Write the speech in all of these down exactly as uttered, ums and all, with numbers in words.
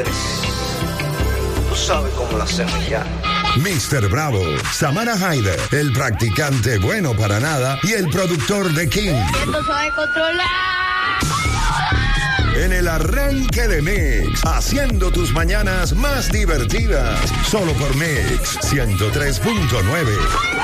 Tú sabes cómo lo hacemos ya. mister Bravo, Samara Haider, el practicante bueno para nada y el productor de King. Esto se va a controlar. En el arranque de Mix, haciendo tus mañanas más divertidas. Solo por Mix ciento tres punto nueve.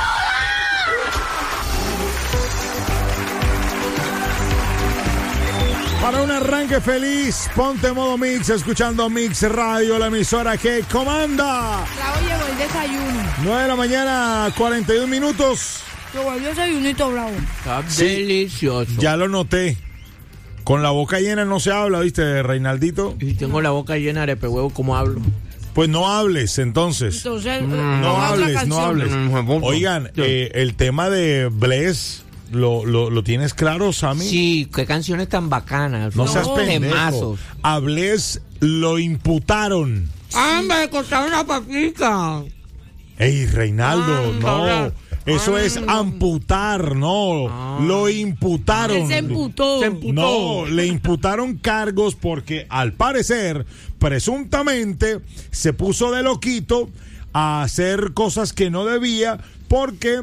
Para un arranque feliz, ponte modo Mix, escuchando Mix Radio, la emisora que comanda. Bravo llegó el desayuno. nueve de la mañana, cuarenta y un minutos. Llegó el desayunito, Bravo. Está Sí, delicioso. Ya lo noté. Con la boca llena no se habla, ¿viste, Reinaldito? Y tengo la boca llena de arepehuevo, ¿cómo hablo? Pues no hables, entonces. Entonces, No ponga otra hables, no canción. hables. Mm, Oigan, eh, el tema de Bless, ¿lo, lo, lo tienes claro, Sammy? Sí, qué canciones tan bacanas. No Son seas pendejo. temazos. A Bless lo imputaron. ¡Ah, me cortaron la papica! Ey, Reinaldo, Ah, no. no. Eso Ah, es no. amputar, no. Ah. Lo imputaron. Él se emputó. Se emputó. No, le imputaron cargos porque al parecer, presuntamente, se puso de loquito a hacer cosas que no debía porque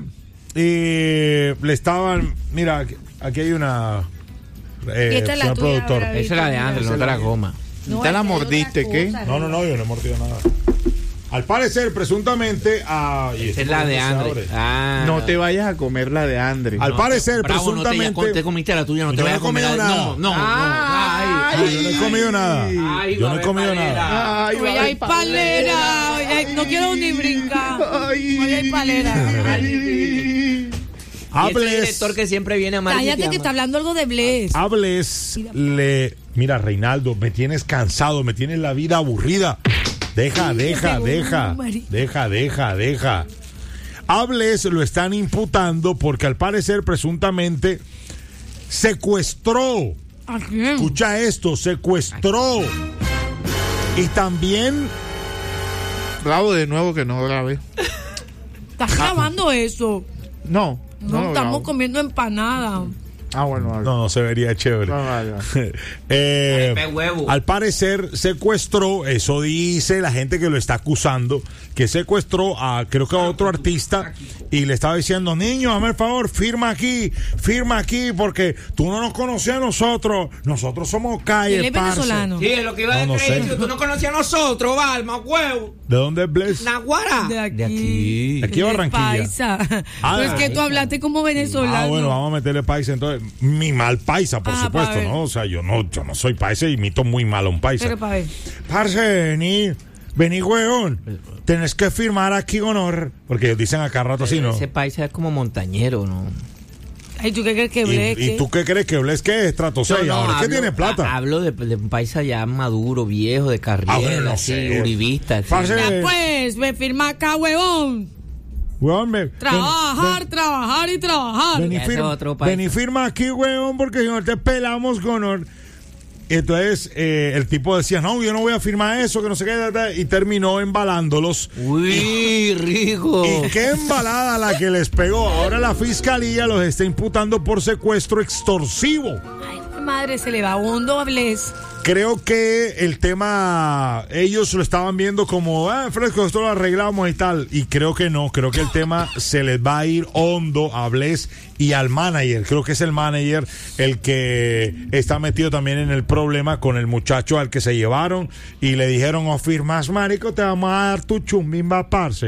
eh, le estaban... Mira, aquí- aquí hay una... Eh, Y esta es la señor tuya, productor. Bravito. Esa es la de Andrés, no te la goma. No, ¿Te la esta es mordiste, otra qué? cosa, No, no, no, yo no he mordido nada. Al parecer, presuntamente... ah, y Esa esto es la por de qué se Andrés. abre. Ah. No te vayas a comer la de Andre. Al parecer, Bravo, no te, presuntamente... te comiste la tuya, no te Yo no vayas he a comer comido la nada. No, no, Ay. no. Ay, Yo no he comido nada. Ay, Yo no he va comido a haber nada. Ay, Hoy va a hay haber palera. Hoy hay- no quiero ni brincar. Ay. Hoy hay palera. Y Hables, ese director que siempre viene a Madrid. Cállate que está hablando algo de Bless. hables, le... Mira, Reinaldo, me tienes cansado, me tienes la vida aburrida. Deja, Sí, deja, te pegó deja, un marido. deja, deja, deja. Hables lo están imputando porque al parecer presuntamente secuestró. ¿A quién? Escucha esto, secuestró. Y también Bravo de nuevo que no grabé. ¿Estás grabando eso? No. No, lo estamos grabo. comiendo empanada. Ah, bueno, vale. no, no se vería chévere. No, vale, vale. Eh, Arepe huevo. al parecer secuestró, eso dice la gente que lo está acusando, que secuestró a creo que a otro artista y le estaba diciendo, niño, hazme el favor, firma aquí, firma aquí, porque tú no nos conocías a nosotros, nosotros somos calle, Él es parce". venezolano. Sí, es lo que iba a No, no decir. sé. Tú no conocías a nosotros, Balma, huevo. ¿De dónde es Bless? Naguara. De aquí. De aquí. Aquí en Él es Barranquilla. Paisa. Ah, Pues de que ahí. tú hablaste como venezolano. Ah, bueno, vamos a meterle paisa entonces. Mi mal paisa, por Ah, supuesto, pa' ver. ¿no? O sea, yo no, yo no soy paisa y imito muy mal a un paisa. Pero para ver. Parce, vení, vení, weón. Tenés que firmar aquí honor. Porque ellos dicen acá rato así, ¿no? Ese país es como montañero, ¿no? Ay, ¿tú qué crees que ¿Y, Bless? y tú qué crees que Bless qué es? Estrato seis, No, no, ahora es que hablo- tiene plata. ha- Hablo de, de un país ya maduro, viejo, de carrera, Ah, bueno, no así, sé. uribista. así. Parce, Ya pues, me firma acá, huevón. weón, me- Trabajar, ven- trabajar y trabajar. Vení, Ese firma, otro país. vení, firma aquí, weón, porque si no te pelamos con honor. Entonces, eh, el tipo decía, no, yo no voy a firmar eso, que no sé qué, ta, ta, y terminó embalándolos. Uy, rico. Y qué embalada la que les pegó. Ahora la fiscalía los está imputando por secuestro extorsivo. Ay, madre, se le va hondo a Bless. Creo que el tema, ellos lo estaban viendo como, ah, fresco, esto lo arreglamos y tal. Y creo que no, creo que el tema se les va a ir hondo a Bless y al manager. Creo que es el manager el que está metido también en el problema con el muchacho al que se llevaron y le dijeron, oh, firmas, marico, te vamos a dar tu chumbimba, parce.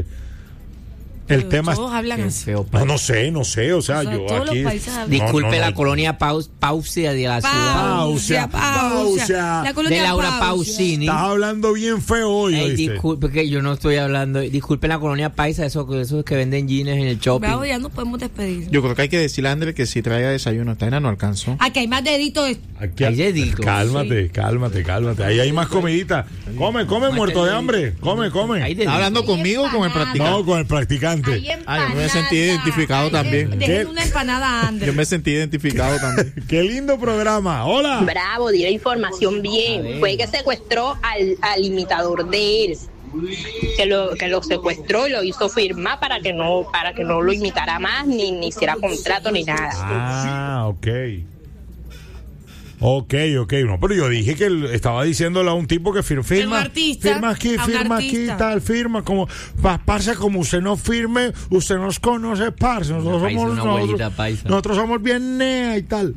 El Pero tema es... todos hablan Qué así. feo No, país. no sé, no sé, o sea, O sea, yo todos los aquí... países hablan. Disculpe No, no, la no. colonia Paus, Pausia de la ciudad. Pausia, Pausia. La colonia De Laura Pausia. Pausini. Estás hablando bien feo hoy, Ey, ¿oíste? disculpe que yo no estoy hablando. Disculpen la colonia paisa, esos, esos que venden jeans en el shopping. Bravo, ya nos podemos despedir. Yo creo que hay que decirle a Andre que si traiga desayuno. Esta vaina no alcanzó. Aquí hay más deditos. de- Aquí, Hay deditos. cálmate, cálmate, cálmate. Ahí hay más comidita. Come, come, muerto de hambre. Come, come. Hay de- ¿Está hablando conmigo o con el practicante? No, con el practicante. Ah, yo me sentí identificado también. ¿Qué? Dejen una empanada a Andrés. Yo me sentí identificado también. Qué lindo programa. Hola. Bravo, dio la información bien. Fue que secuestró al, al imitador de él. Que lo, que lo secuestró y lo hizo firmar para que no, para que no lo imitara más, ni, ni hiciera contrato ni nada. Ah, ok. Ok, ok, no, pero yo dije que él estaba diciéndole a un tipo que fir- firma, artista, firma aquí, a un firma aquí, artista. tal, firma, como, pa- parce, como usted no firme, usted nos conoce, parce, nosotros Paisa, somos, una abuelita nosotros, paisa. nosotros somos bien nea y tal.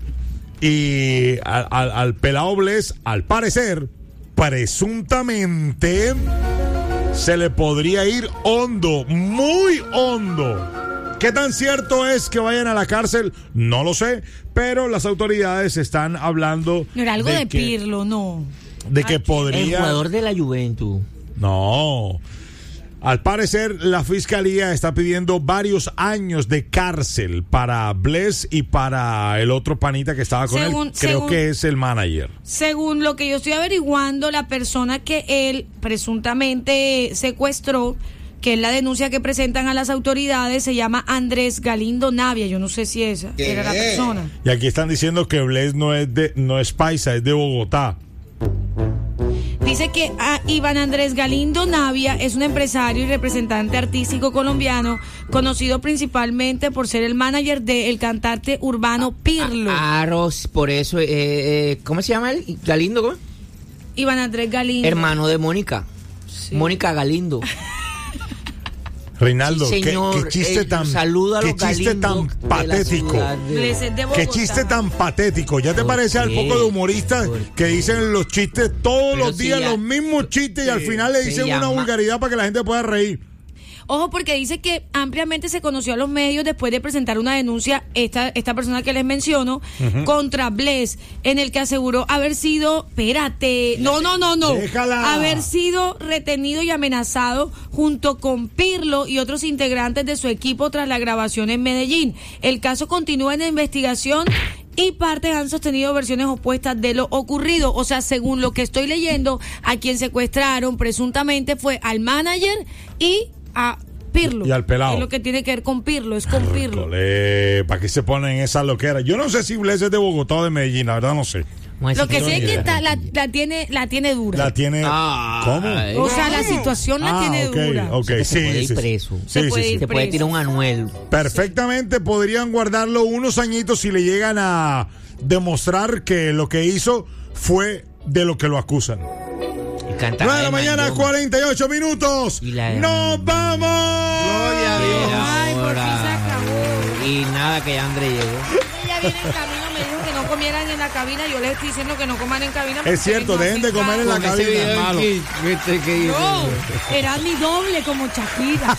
Y al, al, al pelado Bless, al parecer, presuntamente, se le podría ir hondo, muy hondo. ¿Qué tan cierto es que vayan a la cárcel? No lo sé, pero las autoridades están hablando No era algo de, que, Pirlo, no. de que El podría... jugador de la Juventus. No. Al parecer, la fiscalía está pidiendo varios años de cárcel para Bless y para el otro panita que estaba con Según- él. Creo según- que es el manager. Según lo que yo estoy averiguando, la persona que él presuntamente secuestró, que es la denuncia que presentan a las autoridades, se llama Andrés Galindo Navia. Yo no sé si esa era la persona. Y aquí están diciendo que Bless no es de, no es paisa, es de Bogotá. Dice que ah, Iván Andrés Galindo Navia es un empresario y representante artístico colombiano, conocido principalmente por ser el manager del cantante urbano Pirlo. Ah, Ros, por eso, eh, eh, ¿cómo se llama él? Galindo, ¿cómo? Iván Andrés Galindo. Hermano de Mónica. Mónica Galindo. Reinaldo, Sí, qué, señor, qué chiste eh, tan, saluda a qué los chiste Galindo tan de la patético. ciudad de- Bless es de Qué Bogotá. chiste tan patético. ¿Ya te ¿Por parece al qué? poco de humoristas ¿Por que dicen los chistes todos Pero los si días, ya- los mismos chistes y al final le Se dicen una llama- vulgaridad para que la gente pueda reír? Ojo, porque dice que ampliamente se conoció a los medios después de presentar una denuncia, esta, esta persona que les menciono, contra Bless, en el que aseguró haber sido, espérate, no, no, no, no, Déjala. haber sido retenido y amenazado junto con Pirlo y otros integrantes de su equipo tras la grabación en Medellín. El caso continúa en investigación y partes han sostenido versiones opuestas de lo ocurrido. O sea, según lo que estoy leyendo, a quien secuestraron presuntamente fue al manager y a Pirlo. Y al pelado. Es lo que tiene que ver con Pirlo, es con Pirlo. ¿Para qué se ponen esas loqueras? Yo no sé si Bless es de Bogotá o de Medellín, la verdad no sé. Vamos a Lo que decir sé es que no está, la, la tiene la tiene dura. La tiene... Ah, ¿Cómo? O sea, la situación la Ah, tiene ok, dura. ok, Se sí, puede ir sí, sí. preso. Sí, Se sí, puede sí. ir Se puede preso. tirar un anuel. Perfectamente podrían guardarlo unos añitos si le llegan a demostrar que lo que hizo fue de lo que lo acusan. Y cantar nueve de la mañana, Maluma. cuarenta y ocho minutos. Y la- ¡Nos vamos! Gloria a Dios. Ay, por fin se Ahora. acabó. Y nada, que André llegó. Ella viene en camino, me dijo que no comieran en la cabina. Yo les estoy diciendo que no coman en cabina. porque Es cierto, no dejen de pican. comer en la Con ese cabina. video es malo. No, era mi doble como Shakira.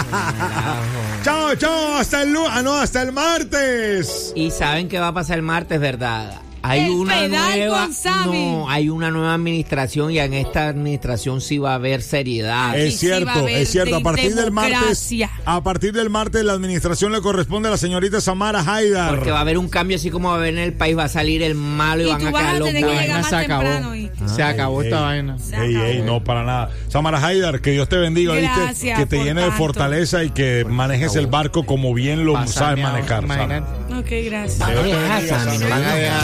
Chao, chao, hasta el lu- ah, no, hasta el martes. Y saben qué va a pasar el martes, ¿verdad? Hay El una pedal nueva, con Sammy. no, hay una nueva administración y en esta administración sí va a haber seriedad. Aquí Es sí va a cierto, haber es cierto. A de- partir del martes, democracia. a partir del martes la administración le corresponde a la señorita Samara Haidar. Porque va a haber un cambio así como va a haber en el país, va a salir el malo y, Y van tú a vas quedar a los tener que buenos. llegar más se acabó. temprano. y- Se acabó Ey, esta ey. vaina. Se Ey, ey, acabó. no, para nada. Samara Haidar, que Dios te bendiga, ¿viste? Gracias Que te por llene de tanto. fortaleza y que manejes el barco como bien lo Pásame sabes a- manejar. Sara. imagínate. Ok, gracias. Van a dejar, Sammy, no van a dejar.